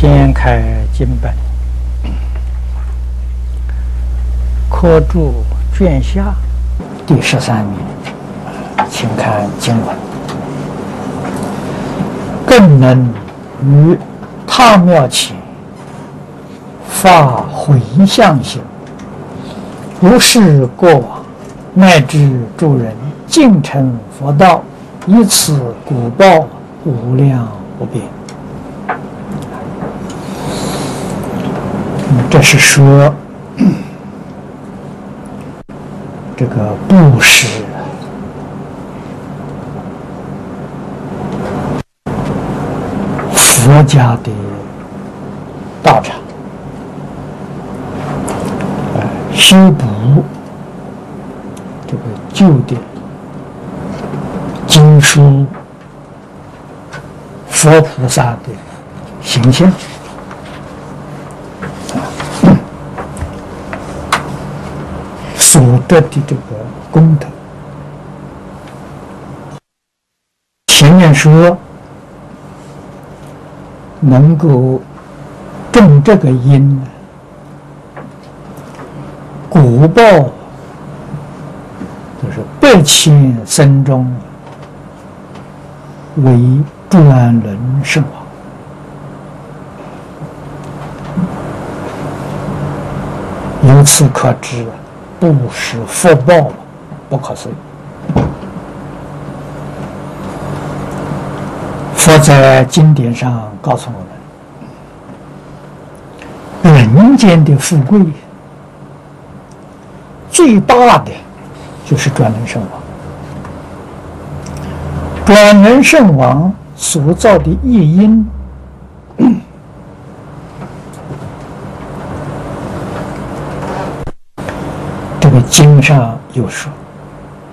先开经本，科注卷下第13名，请看经文。更能于他庙前发回向心，如是过往，乃至诸人尽成佛道，以此果报无量无边。这是说这个布施佛家的道场，修补这个旧的经书佛菩萨的形象，所得的这个功德。前面说能够种这个因，果报就是8,000僧中为转轮圣王。由此可知，布施福报不可思议。佛在经典上告诉我们，人间的富贵最大的就是转轮圣王。转轮圣王所造的业因，这个经上有说，